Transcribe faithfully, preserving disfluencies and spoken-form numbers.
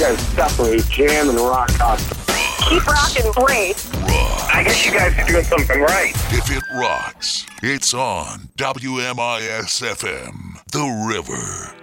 guys definitely jam and rock out. Keep rocking, great. Rock. I guess you guys are doing something right. If it rocks, it's on W M I S F M, The River.